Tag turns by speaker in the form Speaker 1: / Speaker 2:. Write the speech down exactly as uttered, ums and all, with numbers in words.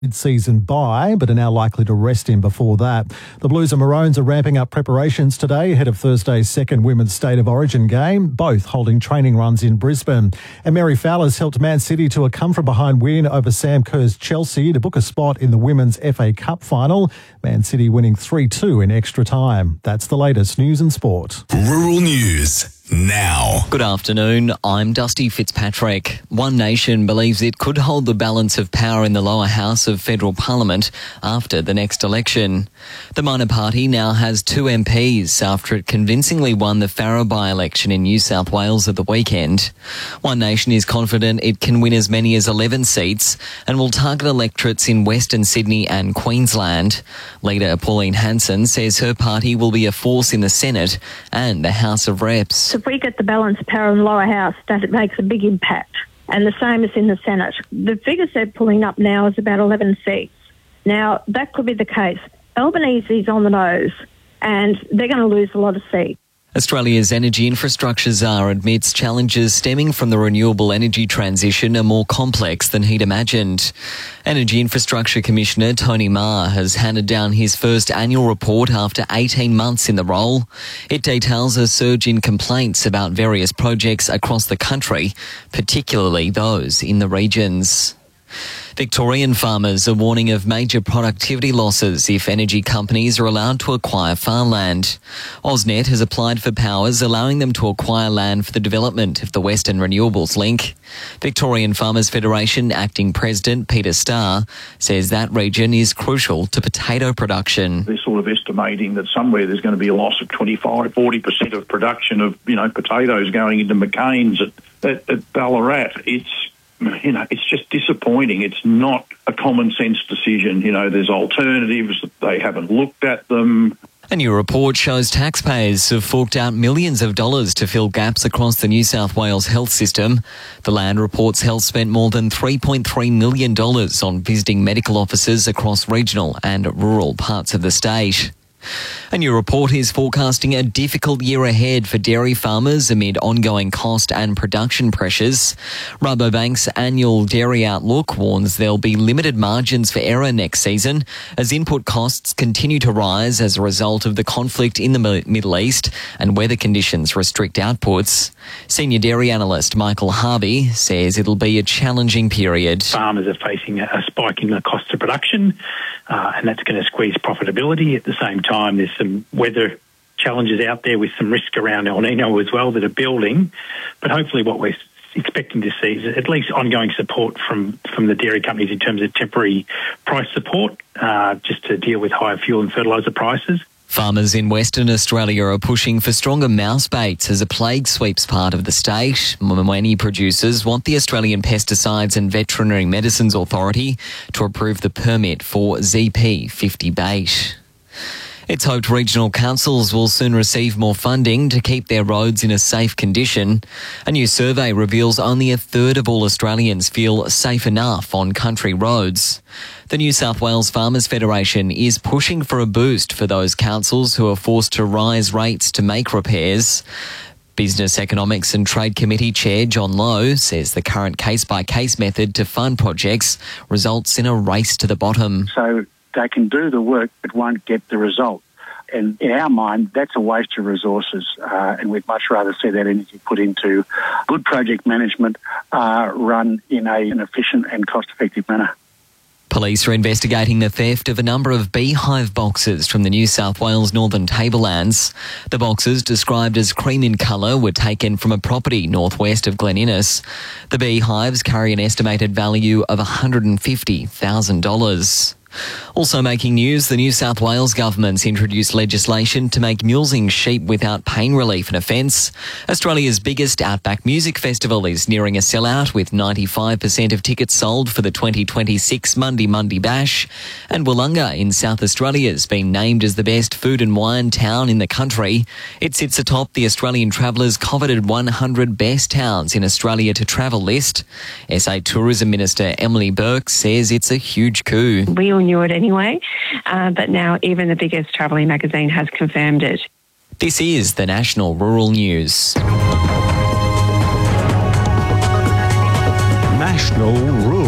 Speaker 1: mid-season bye, but are now likely to rest him before that. The Blues and Maroons are ramping up preparations today ahead of Thursday's second Women's State of Origin game, both holding training runs in Brisbane. And Mary Fowler's helped Man City to a come-from-behind win over Sam Kerr's Chelsea to book a spot in the Women's F A Cup final. Man City winning three two in extra time. That's the latest news and sport.
Speaker 2: Rural News now.
Speaker 3: Good afternoon, I'm Dusty Fitzpatrick. One Nation believes it could hold the balance of power in the lower house of federal parliament after the next election. The minor party now has two M Ps after it convincingly won the Farrer by-election in New South Wales at the weekend. One Nation is confident it can win as many as eleven seats and will target electorates in Western Sydney and Queensland. Leader Pauline Hanson says her party will be a force in the Senate and the House of Reps.
Speaker 4: If we get the balance of power in the lower house, that it makes a big impact. And the same as in the Senate. The figures they're pulling up now is about eleven seats. Now, that could be the case. Albanese's on the nose, and they're going to lose a lot of seats.
Speaker 3: Australia's energy infrastructure czar admits challenges stemming from the renewable energy transition are more complex than he'd imagined. Energy Infrastructure Commissioner Tony Marr has handed down his first annual report after eighteen months in the role. It details a surge in complaints about various projects across the country, particularly those in the regions. Victorian farmers are warning of major productivity losses if energy companies are allowed to acquire farmland. AusNet has applied for powers allowing them to acquire land for the development of the Western Renewables Link. Victorian Farmers Federation Acting President Peter Starr says that region is crucial to potato production.
Speaker 5: They're sort of estimating that somewhere there's going to be a loss of twenty-five, forty percent of production of, you know, potatoes going into McCain's at, at, at Ballarat. It's You know, it's just disappointing. It's not a common sense decision. You know, there's alternatives. They haven't looked at them.
Speaker 3: A new report shows taxpayers have forked out millions of dollars to fill gaps across the New South Wales health system. The Land reports Health spent more than three point three million dollars on visiting medical officers across regional and rural parts of the state. A new report is forecasting a difficult year ahead for dairy farmers amid ongoing cost and production pressures. Rabobank's annual dairy outlook warns there'll be limited margins for error next season as input costs continue to rise as a result of the conflict in the Middle East and weather conditions restrict outputs. Senior dairy analyst Michael Harvey says it'll be a challenging period.
Speaker 6: Farmers are facing a spike in the cost of production uh, and that's going to squeeze profitability. At the same time, there's some weather challenges out there with some risk around El Nino as well that are building. But hopefully what we're expecting to see is at least ongoing support from, from the dairy companies in terms of temporary price support uh, just to deal with higher fuel and fertiliser prices.
Speaker 3: Farmers in Western Australia are pushing for stronger mouse baits as a plague sweeps part of the state. Many producers want the Australian Pesticides and Veterinary Medicines Authority to approve the permit for Z P fifty bait. It's hoped regional councils will soon receive more funding to keep their roads in a safe condition. A new survey reveals only a third of all Australians feel safe enough on country roads. The New South Wales Farmers Federation is pushing for a boost for those councils who are forced to rise rates to make repairs. Business Economics and Trade Committee Chair John Lowe says the current case-by-case method to fund projects results in a race to the bottom.
Speaker 7: So they can do the work but won't get the result. And in our mind, that's a waste of resources, uh, and we'd much rather see that energy put into good project management uh, run in a, an efficient and cost-effective manner.
Speaker 3: Police are investigating the theft of a number of beehive boxes from the New South Wales Northern Tablelands. The boxes, described as cream in colour, were taken from a property northwest of Glen Innes. The beehives carry an estimated value of one hundred fifty thousand dollars. Also making news, the New South Wales government's introduced legislation to make mulesing sheep without pain relief an offence. Australia's biggest outback music festival is nearing a sellout with ninety-five percent of tickets sold for the twenty twenty-six Monday Monday Bash. And Wollonga in South Australia has been named as the best food and wine town in the country. It sits atop the Australian Traveller's coveted one hundred best towns in Australia to travel list. S A Tourism Minister Emily Burke says it's a huge coup.
Speaker 8: We all knew it anyway, uh, but now even the biggest travelling magazine has confirmed it.
Speaker 3: This is the National Rural News.
Speaker 1: National Rural